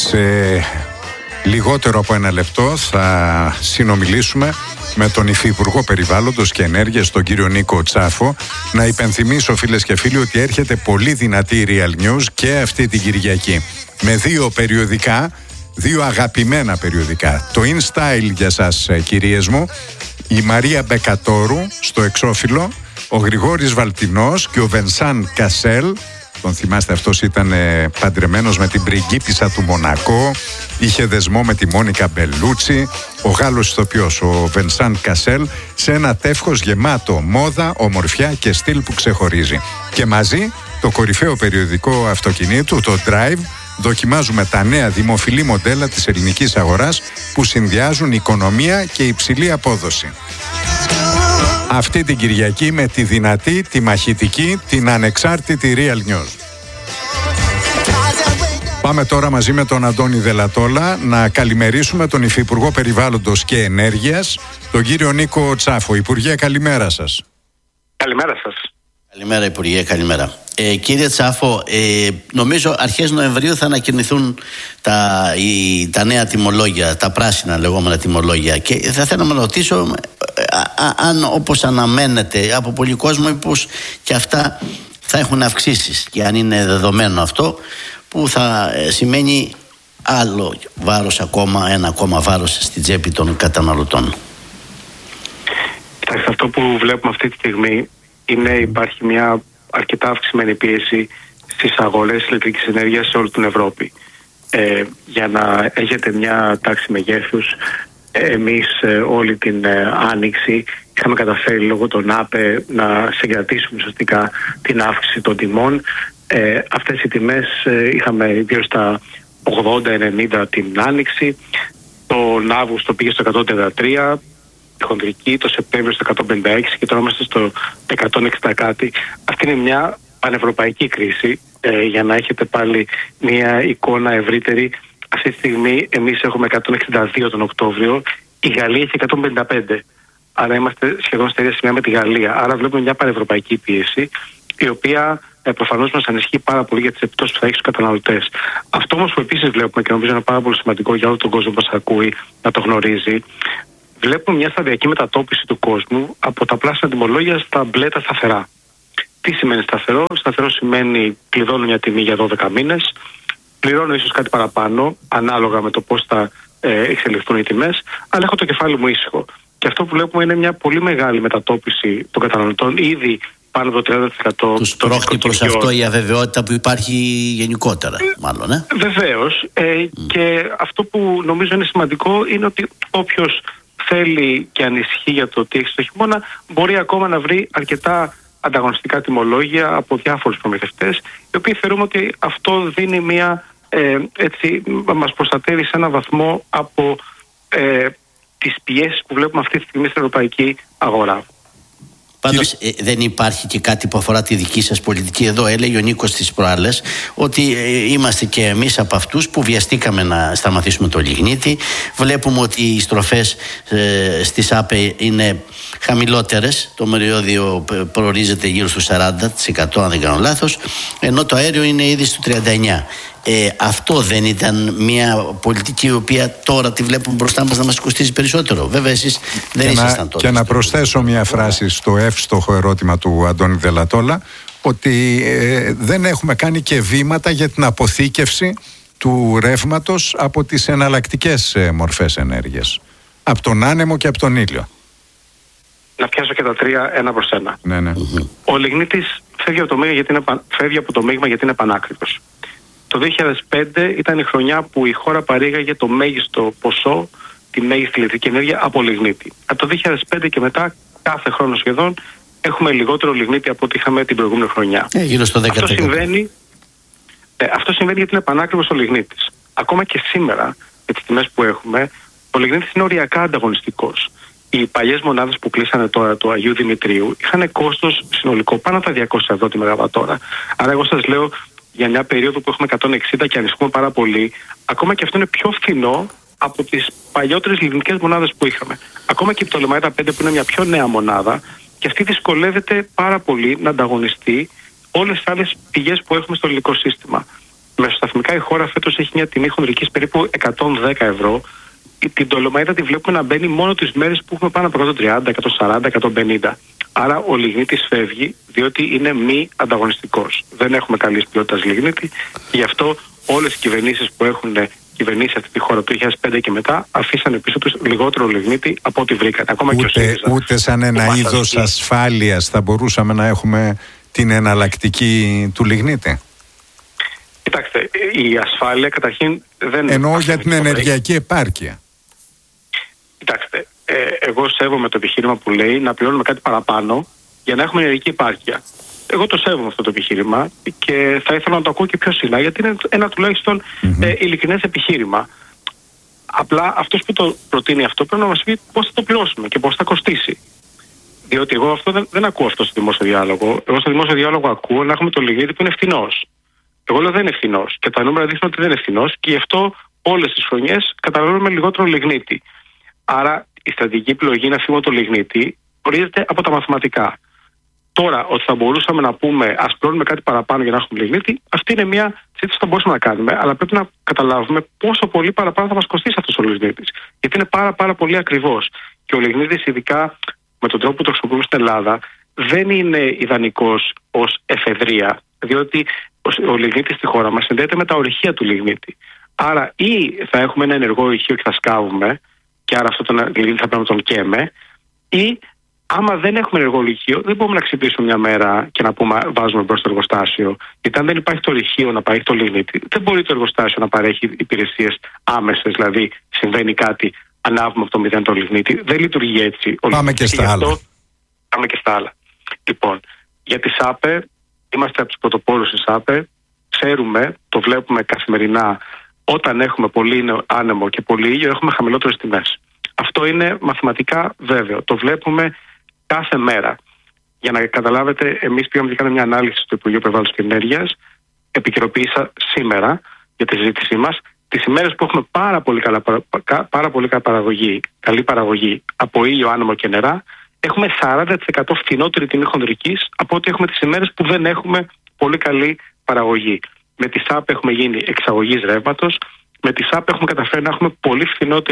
Σε λιγότερο από ένα λεπτό θα συνομιλήσουμε με τον Υφυπουργό Περιβάλλοντος και Ενέργειας, τον κύριο Νίκο Τσάφο. Να υπενθυμίσω, φίλες και φίλοι, ότι έρχεται πολύ δυνατή Real News και αυτή την Κυριακή με δύο περιοδικά, δύο αγαπημένα περιοδικά. Το InStyle για σας, κυρίες μου, η Μαρία Μπεκατόρου στο εξώφυλλο, ο Γρηγόρης Βαλτινός και ο Βενσάν Κασέλ. Τον θυμάστε, αυτός ήταν παντρεμένος με την πριγκίπισσα του Μονακό, είχε δεσμό με τη Μόνικα Μπελούτσι, ο Γάλλος ηθοποιός, ο Βενσάν Κασέλ, σε ένα τεύχος γεμάτο μόδα, ομορφιά και στυλ που ξεχωρίζει. Και μαζί το κορυφαίο περιοδικό αυτοκινήτου, το Drive, δοκιμάζουμε τα νέα δημοφιλή μοντέλα της ελληνικής αγοράς που συνδυάζουν οικονομία και υψηλή απόδοση. Αυτή την Κυριακή με τη δυνατή, τη μαχητική, την ανεξάρτητη Real News. Πάμε τώρα μαζί με τον Αντώνη Δελατόλα να καλημερίσουμε τον Υφυπουργό Περιβάλλοντος και Ενέργειας, τον κύριο Νίκο Τσάφο. Υπουργέ, καλημέρα σας. Καλημέρα σας. Καλημέρα, Υπουργέ, καλημέρα. Κύριε Τσάφο, νομίζω αρχές Νοεμβρίου θα ανακοινηθούν τα νέα τιμολόγια, τα πράσινα λεγόμενα τιμολόγια, και θα θέλω να ρωτήσω αν, όπως αναμένεται από πολλοί κόσμο, πως και αυτά θα έχουν αυξήσεις, και αν είναι δεδομένο αυτό, που θα σημαίνει άλλο βάρος, ένα ακόμα βάρος στην τσέπη των καταναλωτών. Κοιτάξτε, αυτό που βλέπουμε αυτή τη στιγμή είναι υπάρχει μια αρκετά αυξημένη πίεση στις αγορές ηλεκτρικής ενέργειας σε όλη την Ευρώπη. Για να έχετε μια τάξη μεγέθους, εμείς όλη την άνοιξη είχαμε καταφέρει λόγω των ΑΠΕ να συγκρατήσουμε ουσιαστικά την αύξηση των τιμών. Αυτές οι τιμές είχαμε γύρω στα 80-90 την άνοιξη, τον Αύγουστο πήγε στο 133, η χονδρική, το Σεπτέμβριο στο 156 και τώρα είμαστε στο 160 κάτι. Αυτή είναι μια πανευρωπαϊκή κρίση, για να έχετε πάλι μια εικόνα ευρύτερη. Αυτή τη στιγμή εμείς έχουμε 162 τον Οκτώβριο, η Γαλλία έχει 155. Άρα είμαστε σχεδόν στα ίδια σημεία με τη Γαλλία. Άρα βλέπουμε μια πανευρωπαϊκή πίεση, η οποία προφανώς μας ανισχύει πάρα πολύ για τις επιπτώσεις που θα έχει στους καταναλωτές. Αυτό όμως που επίσης βλέπουμε, και νομίζω είναι πάρα πολύ σημαντικό για όλο τον κόσμο που μας ακούει να το γνωρίζει, βλέπουμε μια σταδιακή μετατόπιση του κόσμου από τα πράσινα τιμολόγια στα μπλε τα σταθερά. Τι σημαίνει σταθερό? Σταθερό σημαίνει κλειδώνω μια τιμή για 12 μήνες, πληρώνω ίσως κάτι παραπάνω ανάλογα με το πώς θα εξελιχθούν οι τιμές, αλλά έχω το κεφάλι μου ήσυχο. Και αυτό που βλέπουμε είναι μια πολύ μεγάλη μετατόπιση των καταναλωτών, ήδη πάνω από το 30%. Τους πρόχνει προς αυτό η αβεβαιότητα που υπάρχει γενικότερα, μάλλον. Βεβαίως. Και αυτό που νομίζω είναι σημαντικό είναι ότι όποιος θέλει και ανησυχεί για το τι έχει στο χειμώνα, μπορεί ακόμα να βρει αρκετά ανταγωνιστικά τιμολόγια από διάφορους προμηθευτές, οι οποίοι θεωρούμε ότι αυτό δίνει μας προστατεύει σε έναν βαθμό από τις πιέσεις που βλέπουμε αυτή τη στιγμή στην ευρωπαϊκή αγορά. Πάντως δεν υπάρχει και κάτι που αφορά τη δική σας πολιτική. Εδώ έλεγε ο Νίκος τις προάλλες ότι είμαστε και εμείς από αυτούς που βιαστήκαμε να σταματήσουμε το λιγνίτη. Βλέπουμε ότι οι στροφές στις ΑΠΕ είναι χαμηλότερες. Το μεριώδιο προορίζεται γύρω στο 40%, αν δεν κάνω λάθος, ενώ το αέριο είναι ήδη στο 39%. Αυτό δεν ήταν μια πολιτική η οποία τώρα τη βλέπουμε μπροστά μας να μας κοστίζει περισσότερο? Βέβαια εσείς δεν ήσασταν τότε. Και να προσθέσω μια φράση στο εύστοχο ερώτημα του Αντώνη Δελατόλα, ότι δεν έχουμε κάνει και βήματα για την αποθήκευση του ρεύματος από τις εναλλακτικές μορφές ενέργειας, από τον άνεμο και από τον ήλιο. Να πιάσω και τα τρία ένα προς ένα. Ναι. Ο λιγνίτης φεύγει από το μείγμα γιατί είναι πανάκριβος. Το 2005 ήταν η χρονιά που η χώρα παρήγαγε το μέγιστο ποσό, τη μέγιστη ηλεκτρική ενέργεια από λιγνίτη. Από το 2005 και μετά, κάθε χρόνο σχεδόν, έχουμε λιγότερο λιγνίτη από ό,τι είχαμε την προηγούμενη χρονιά. Γύρω στο 10%. Αυτό συμβαίνει γιατί είναι πανάκριβος ο λιγνίτης. Ακόμα και σήμερα, με τις τιμές που έχουμε, ο λιγνίτης είναι οριακά ανταγωνιστικός. Οι παλιές μονάδες που κλείσανε τώρα του Αγίου Δημητρίου είχαν κόστος συνολικό πάνω από τα 200 τη μεγαβατόρα. Άρα, εγώ σας λέω, για μια περίοδο που έχουμε 160 και ανησυχούμε πάρα πολύ, ακόμα και αυτό είναι πιο φθηνό από τις παλιότερες λιγνητικές μονάδες που είχαμε. Ακόμα και η Πτολεμαΐδα 5, που είναι μια πιο νέα μονάδα, και αυτή δυσκολεύεται πάρα πολύ να ανταγωνιστεί όλες τις άλλες πηγές που έχουμε στο ελληνικό σύστημα. Μεσοσταθμικά η χώρα φέτος έχει μια τιμή χονδρικής περίπου 110 ευρώ. Την ντολομαΐτα τη βλέπουμε να μπαίνει μόνο τις μέρες που έχουμε πάνω από 130, 140, 150. Άρα ο λιγνίτης φεύγει διότι είναι μη ανταγωνιστικός. Δεν έχουμε καλής ποιότητας λιγνίτη και γι' αυτό όλες οι κυβερνήσεις που έχουν κυβερνήσει αυτή τη χώρα το 2005 και μετά αφήσανε πίσω τους λιγότερο λιγνίτη από ό,τι βρήκαν. Ακόμα και ο ΣΥΡΙΖΑ. Ούτε σαν ένα είδος ασφάλειας θα μπορούσαμε να έχουμε την εναλλακτική του λιγνίτη. Κοιτάξτε, η ασφάλεια καταρχήν δεν... Εννοώ για την ενεργειακή επάρκεια. Κοιτάξτε, εγώ σέβομαι το επιχείρημα που λέει να πληρώνουμε κάτι παραπάνω για να έχουμε ενεργειακή επάρκεια. Εγώ το σέβομαι αυτό το επιχείρημα και θα ήθελα να το ακούω και πιο συχνά, γιατί είναι ένα τουλάχιστον ειλικρινές επιχείρημα. Απλά αυτός που το προτείνει αυτό πρέπει να μας πει πώς θα το πληρώσουμε και πώς θα κοστίσει. Διότι εγώ αυτό δεν ακούω αυτό στο δημόσιο διάλογο. Εγώ στο δημόσιο διάλογο ακούω να έχουμε το λιγνίτη που είναι ευθυνός. Εγώ λέω δεν είναι ευθυνός και τα νούμερα δείχνουν ότι δεν είναι ευθυνός και γι' αυτό όλες τις χρονιές καταναλώνουμε λιγότερο λιγνίτη. Άρα η στρατηγική επιλογή να φύγουμε το λιγνίτη ορίζεται από τα μαθηματικά. Τώρα, ότι θα μπορούσαμε να πούμε ας πληρώνουμε κάτι παραπάνω για να έχουμε λιγνίτη, αυτή είναι μια συζήτηση που θα μπορούσαμε να κάνουμε. Αλλά πρέπει να καταλάβουμε πόσο πολύ παραπάνω θα μας κοστίσει αυτός ο λιγνίτης. Γιατί είναι πάρα πολύ ακριβώς. Και ο λιγνίτης, ειδικά με τον τρόπο που το χρησιμοποιούμε στην Ελλάδα, δεν είναι ιδανικός ως εφεδρεία. Διότι ο λιγνίτης στη χώρα μας συνδέεται με τα ορυχεία του λιγνίτη. Άρα, ή θα έχουμε ένα ενεργό ορυχείο και θα σκάβουμε, και άρα αυτό το λιγνίτη θα πρέπει να τον καίμε, ή άμα δεν έχουμε ενεργό ορυχείο, δεν μπορούμε να ξυπνήσουμε μια μέρα και να πούμε βάζουμε μπρος το εργοστάσιο. Γιατί αν δεν υπάρχει το ορυχείο να παρέχει το λιγνίτη, δεν μπορεί το εργοστάσιο να παρέχει υπηρεσίες άμεσες. Δηλαδή, συμβαίνει κάτι, ανάβουμε από το μηδέν το λιγνίτη. Δεν λειτουργεί έτσι. Πάμε και στα άλλα. Πάμε και στα άλλα. Λοιπόν, για τη ΣΑΠΕ, είμαστε από τους πρωτοπόρους της ΣΑΠΕ. Ξέρουμε, το βλέπουμε καθημερινά, όταν έχουμε πολύ άνεμο και πολύ ήλιο, έχουμε χαμηλότερες τιμές. Αυτό είναι μαθηματικά βέβαιο. Το βλέπουμε κάθε μέρα. Για να καταλάβετε, εμείς πήγαμε και κάναμε μια ανάλυση στο Υπουργείο Περιβάλλοντος και Ενέργειας. Επικαιροποίησα σήμερα για τη συζήτησή μας. Τις ημέρες που έχουμε πάρα πολύ καλή παραγωγή από ήλιο, άνεμο και νερά, έχουμε 40% φθηνότερη τιμή χονδρικής από ό,τι έχουμε τις ημέρες που δεν έχουμε πολύ καλή παραγωγή. Με τη ΣΑΠ έχουμε γίνει εξαγωγής ρεύματος. Με τη ΣΑΠ έχουμε καταφέρει να έχουμε πολύ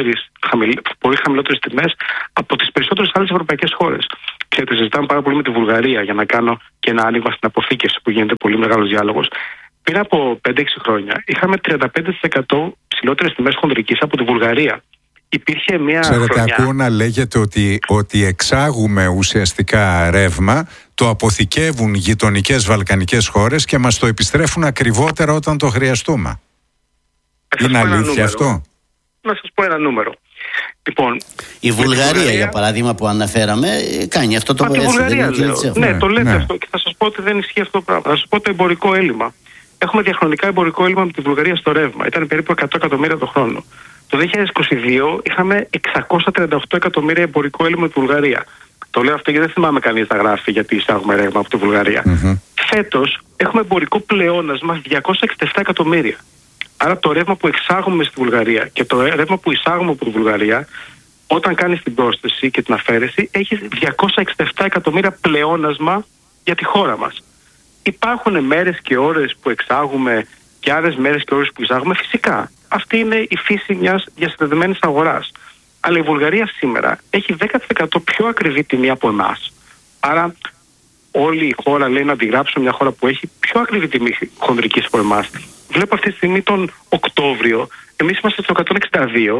χαμηλότερες τιμές από τις περισσότερες άλλες ευρωπαϊκές χώρες. Ξέρετε, συζητάμε πάρα πολύ με τη Βουλγαρία για να κάνω και ένα άνοιγμα στην αποθήκευση που γίνεται πολύ μεγάλος διάλογος. Πριν από 5-6 χρόνια είχαμε 35% ψηλότερες τιμές χονδρικής από τη Βουλγαρία. Υπήρχε μια χρονιά... ακούω να λέγεται ότι εξάγουμε ουσιαστικά ρεύμα, το αποθηκεύουν γειτονικές βαλκανικές χώρες και μας το επιστρέφουν ακριβότερα όταν το χρειαστούμε. Είναι αλήθεια αυτό? Να σας πω ένα νούμερο. Λοιπόν, η Βουλγαρία, για παράδειγμα, που αναφέραμε, κάνει αυτό το πράγμα. Τη Βουλγαρία λέω. Ναι, το λέτε αυτό και θα σας πω ότι δεν ισχύει αυτό το πράγμα. Θα σας πω το εμπορικό έλλειμμα. Έχουμε διαχρονικά εμπορικό έλλειμμα με τη Βουλγαρία στο ρεύμα. Ήταν περίπου 100 εκατομμύρια το χρόνο. Το 2022 είχαμε 638 εκατομμύρια εμπορικό έλλειμμα με τη Βουλγαρία. Το λέω αυτό γιατί δεν θυμάμαι κανείς να γράφει γιατί εισάγουμε ρεύμα από τη Βουλγαρία. Φέτος έχουμε εμπορικό πλεόνασμα 267 εκατομμύρια. Άρα το ρεύμα που εξάγουμε στη Βουλγαρία και το ρεύμα που εισάγουμε από τη Βουλγαρία, όταν κάνεις την πρόσθεση και την αφαίρεση, έχει 267 εκατομμύρια πλεόνασμα για τη χώρα μας. Υπάρχουν μέρες και ώρες που εξάγουμε και άλλες μέρες και ώρες που εισάγουμε, φυσικά. Αυτή είναι η φύση μιας διασυνδεδεμένης αγοράς. Αλλά η Βουλγαρία σήμερα έχει 10% πιο ακριβή τιμή από εμάς. Άρα όλη η χώρα λέει να αντιγράψουμε μια χώρα που έχει πιο ακριβή τιμή χονδρικής από εμάς. Βλέπω αυτή τη στιγμή τον Οκτώβριο, εμείς είμαστε στο 162,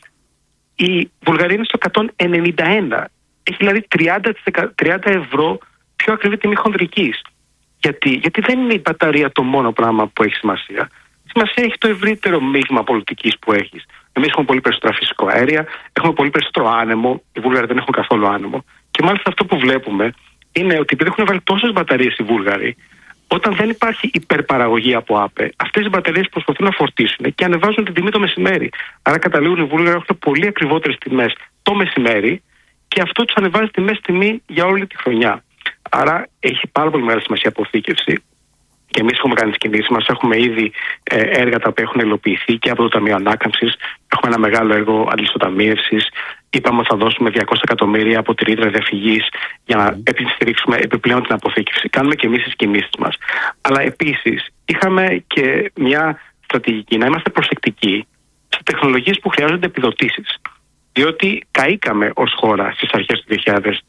η Βουλγαρία είναι στο 191. Έχει δηλαδή 30 ευρώ πιο ακριβή τιμή χονδρικής. Γιατί δεν είναι η μπαταρία το μόνο πράγμα που έχει σημασία. Σημασία έχει το ευρύτερο μείγμα πολιτικής που έχεις. Εμείς έχουμε πολύ περισσότερα φυσικό αέρια, έχουμε πολύ περισσότερο άνεμο, οι Βούλγαροι δεν έχουν καθόλου άνεμο. Και μάλιστα αυτό που βλέπουμε είναι ότι επειδή έχουν βάλει τόσες μπαταρίες οι Βούλγαροι, όταν δεν υπάρχει υπερπαραγωγή από ΑΠΕ, αυτές οι μπαταρίες προσπαθούν να φορτίσουν και ανεβάζουν την τιμή το μεσημέρι. Άρα καταλήγουν οι Βούλγαροι έχουν πολύ ακριβότερες τιμές το μεσημέρι και αυτό τους ανεβάζει τιμή για όλη τη χρονιά. Άρα έχει πάρα πολύ μεγάλη σημασία αποθήκευση. Και εμείς έχουμε κάνει τις κινήσεις μας. Έχουμε ήδη έργα τα οποία έχουν υλοποιηθεί και από το Ταμείο Ανάκαμψης. Έχουμε ένα μεγάλο έργο αντισοταμίευσης. Είπαμε ότι θα δώσουμε 200 εκατομμύρια από τη ρήτρα διαφυγής για να στηρίξουμε επιπλέον την αποθήκευση. Κάνουμε και εμείς τις κινήσεις μας. Αλλά επίσης είχαμε και μια στρατηγική να είμαστε προσεκτικοί σε τεχνολογίες που χρειάζονται επιδοτήσεις. Διότι καήκαμε ως χώρα στις αρχές του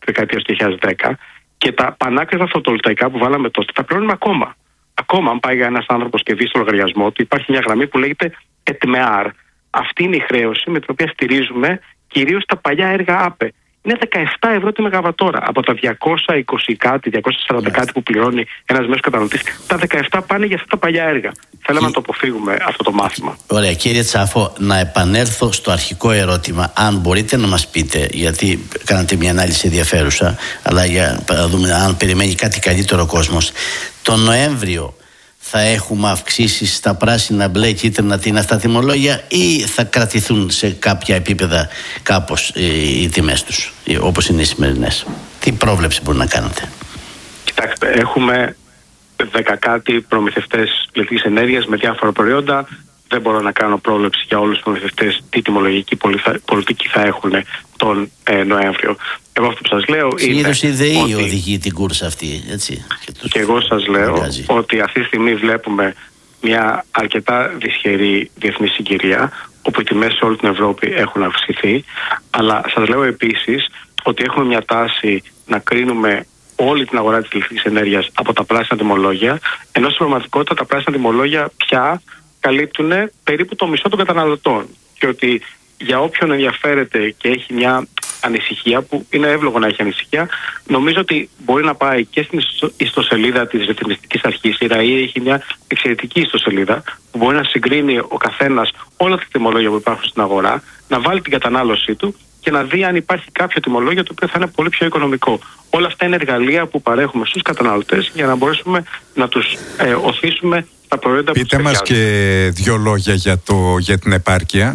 2010 και τα πανάκριβα φωτοβολταϊκά που βάλαμε τότε τα πληρώνουμε ακόμα. Ακόμα, αν πάει ένας άνθρωπος και δει στο λογαριασμό του, υπάρχει μια γραμμή που λέγεται ΕΤΜΕΑΡ. Αυτή είναι η χρέωση με την οποία στηρίζουμε κυρίως τα παλιά έργα ΑΠΕ. Είναι 17 ευρώ τη μεγαβατόρα. Από τα 220 κάτι, 240 κάτι που πληρώνει ένας μέσος καταναλωτής, τα 17 πάνε για αυτά τα παλιά έργα. Θέλαμε να το αποφύγουμε αυτό το μάθημα. Ωραία, κύριε Τσάφο, να επανέλθω στο αρχικό ερώτημα. Αν μπορείτε να μας πείτε, γιατί κάνατε μια ανάλυση ενδιαφέρουσα, αλλά για να δούμε αν περιμένει κάτι καλύτερο ο κόσμος. Το Νοέμβριο θα έχουμε αυξήσεις στα πράσινα, μπλε, κίτρινα, τι είναι αυτά τα τιμολόγια, ή θα κρατηθούν σε κάποια επίπεδα κάπως οι τιμές τους, όπως είναι οι σημερινές? Τι πρόβλεψη μπορεί να κάνετε? Κοιτάξτε, έχουμε 10 κάτι προμηθευτές ηλεκτρικής ενέργειας με διάφορα προϊόντα. Δεν μπορώ να κάνω πρόβλεψη για όλους τους προμηθευτές τι τιμολογική πολιτική θα έχουν τον Νοέμβριο. Εγώ αυτό που σας λέω είναι. Συνήθως η ΔΕΗ οδηγεί την κούρσα αυτή, έτσι. Και εγώ σας λέω ότι αυτή τη στιγμή βλέπουμε μια αρκετά δυσχερή διεθνή συγκυρία, όπου οι τιμές σε όλη την Ευρώπη έχουν αυξηθεί. Αλλά σας λέω επίσης ότι έχουμε μια τάση να κρίνουμε όλη την αγορά της ηλεκτρικής ενέργειας από τα πράσινα τιμολόγια, ενώ στην πραγματικότητα τα πράσινα τιμολόγια πια καλύπτουν περίπου το μισό των καταναλωτών. Και ότι για όποιον ενδιαφέρεται και έχει μια ανησυχία, που είναι εύλογο να έχει ανησυχία, νομίζω ότι μπορεί να πάει και στην ιστοσελίδα της ρυθμιστικής αρχής. Η ΡΑΗ έχει μια εξαιρετική ιστοσελίδα που μπορεί να συγκρίνει ο καθένας όλα τα τιμολόγια που υπάρχουν στην αγορά, να βάλει την κατανάλωσή του και να δει αν υπάρχει κάποιο τιμολόγιο το οποίο θα είναι πολύ πιο οικονομικό. Όλα αυτά είναι εργαλεία που παρέχουμε στους καταναλωτές για να μπορέσουμε να τους οθήσουμε τα προϊόντα που τους ταιριάζουν. Πείτε μας και 2 λόγια για την επάρκεια.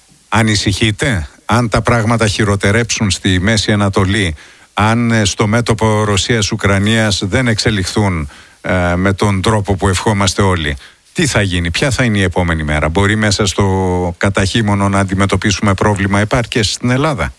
Ανησυχείτε αν τα πράγματα χειροτερέψουν στη Μέση Ανατολή, αν στο μέτωπο Ρωσίας-Ουκρανίας δεν εξελιχθούν με τον τρόπο που ευχόμαστε όλοι? Τι θα γίνει, ποια θα είναι η επόμενη μέρα? Μπορεί μέσα στο καταχείμωνο να αντιμετωπίσουμε πρόβλημα επάρκειας στην Ελλάδα?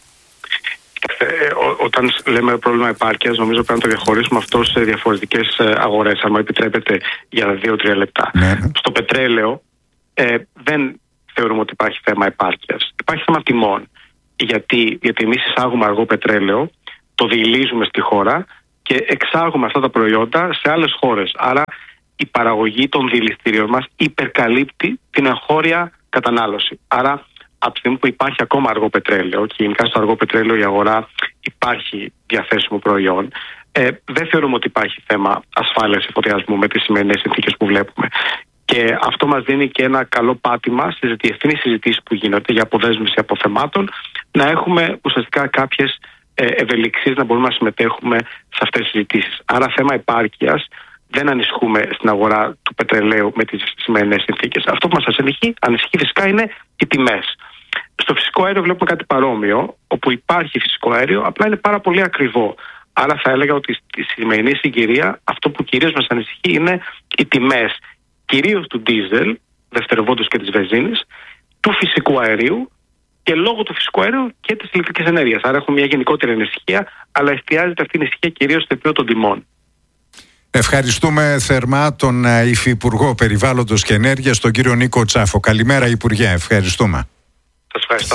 Όταν λέμε πρόβλημα επάρκειας, νομίζω πρέπει να το διαχωρίσουμε αυτό σε διαφορετικές αγορές, αν μου επιτρέπετε για 2-3 λεπτά. Ναι. Στο πετρέλαιο δεν θεωρούμε ότι υπάρχει θέμα επάρκειας. Υπάρχει θέμα τιμών. Γιατί εμείς εισάγουμε αργό πετρέλαιο, το διηλίζουμε στη χώρα και εξάγουμε αυτά τα προϊόντα σε άλλες χώρες. Άρα η παραγωγή των διηλιστήριων μας υπερκαλύπτει την εγχώρια κατανάλωση. Άρα από τη στιγμή που υπάρχει ακόμα αργό πετρέλαιο, και γενικά στο αργό πετρέλαιο η αγορά υπάρχει διαθέσιμο προϊόν, δεν θεωρούμε ότι υπάρχει θέμα ασφάλειας εφοδιασμού με τις σημερινές συνθήκες που βλέπουμε. Και αυτό μας δίνει και ένα καλό πάτημα στις διεθνείς συζητήσεις που γίνονται για αποδέσμευση αποθεμάτων, να έχουμε ουσιαστικά κάποιες ευελιξίες να μπορούμε να συμμετέχουμε σε αυτές τις συζητήσεις. Άρα θέμα επάρκειας, δεν ανησυχούμε στην αγορά του πετρελαίου με τις σημερινές συνθήκες. Αυτό που μας ανησυχεί φυσικά είναι οι τιμές. Στο φυσικό αέριο βλέπουμε κάτι παρόμοιο, όπου υπάρχει φυσικό αέριο, απλά είναι πάρα πολύ ακριβό. Άρα θα έλεγα ότι στη σημερινή συγκυρία αυτό που κυρίως μας ανησυχεί είναι οι τιμές, κυρίως του ντίζελ, δευτεροβόντος και της βενζίνης, του φυσικού αερίου και λόγω του φυσικού αερίου και της ηλεκτρικής ενέργειας. Άρα έχουμε μια γενικότερη ανησυχία, αλλά εστιάζεται αυτή η ανησυχία κυρίως στο επίπεδο των τιμών. Ευχαριστούμε θερμά τον Υφυπουργό Περιβάλλοντος και Ενέργειας, τον κύριο Νίκο Τσάφο. Καλημέρα, Υπουργέ. Ευχαριστούμε. Σας ευχαριστώ.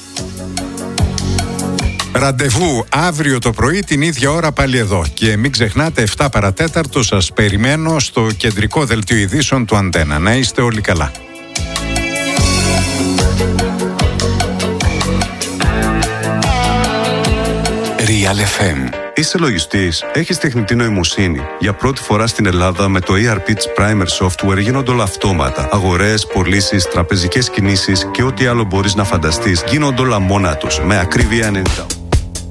Ραντεβού αύριο το πρωί την ίδια ώρα πάλι εδώ. Και μην ξεχνάτε, 7 παρατέταρτο σας περιμένω στο κεντρικό δελτίο ειδήσεων του Αντένα. Να είστε όλοι καλά. Real FM. Είσαι λογιστής, έχεις τεχνητή νοημοσύνη. Για πρώτη φορά στην Ελλάδα με το ERP Primer Software γίνονται όλα αυτόματα. Αγορές, πωλήσεις, τραπεζικές κινήσεις και ό,τι άλλο μπορείς να φανταστείς γίνονται όλα μόνα τους με ακρίβεια 90.